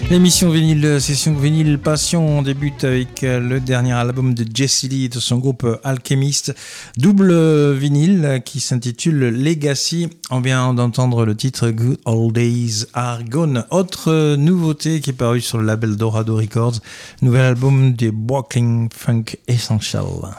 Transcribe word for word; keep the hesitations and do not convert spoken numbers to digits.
L'émission vinyle, session vinyle passion, on débute avec le dernier album de Jesse Lee de son groupe Alchemist, double vinyle qui s'intitule Legacy. On vient d'entendre le titre Good Old Days Are Gone. Autre nouveauté qui est parue sur le label Dorado Records, nouvel album des Brooklyn Funk Essential.